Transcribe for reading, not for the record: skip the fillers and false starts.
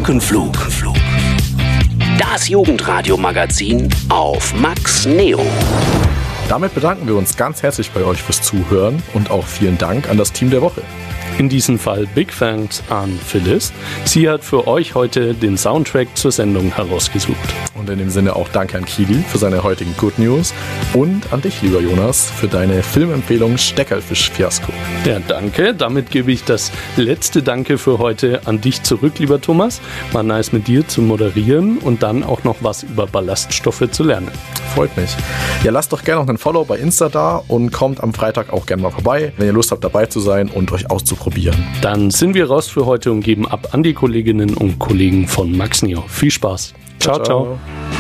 Funkenflug. Das Jugendradio-Magazin auf Max Neo. Damit bedanken wir uns ganz herzlich bei euch fürs Zuhören und auch vielen Dank an das Team der Woche. In diesem Fall Big Thanks an Phyllis. Sie hat für euch heute den Soundtrack zur Sendung herausgesucht. Und in dem Sinne auch Danke an Kili für seine heutigen Good News und an dich, lieber Jonas, für deine Filmempfehlung Steckerlfisch-Fiasko. Ja, danke. Damit gebe ich das letzte Danke für heute an dich zurück, lieber Thomas. War nice mit dir zu moderieren und dann auch noch was über Ballaststoffe zu lernen. Freut mich. Ja, lasst doch gerne noch einen Follow bei Insta da und kommt am Freitag auch gerne mal vorbei, wenn ihr Lust habt, dabei zu sein und euch auszuprobieren. Dann sind wir raus für heute und geben ab an die Kolleginnen und Kollegen von Max Neo. Viel Spaß. Ciao, ciao.